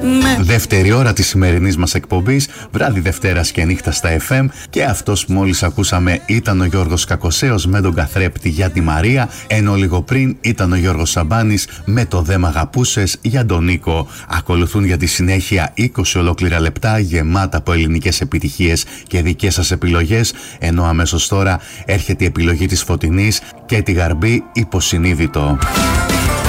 Δεύτερη ώρα της σημερινής μας εκπομπής, βράδυ Δευτέρας και νύχτα στα FM, και αυτός που μόλις ακούσαμε ήταν ο Γιώργος Κακοσέος με τον καθρέπτη για τη Μαρία, ενώ λίγο πριν ήταν ο Γιώργος Σαμπάνης με το «Δε μ' αγαπούσες» για τον Νίκο. Ακολουθούν για τη συνέχεια 20 ολόκληρα λεπτά γεμάτα από ελληνικές επιτυχίες και δικές σας επιλογές, ενώ αμέσως τώρα έρχεται η επιλογή της Φωτεινής και τη Γαρμπή «Υποσυνείδητο».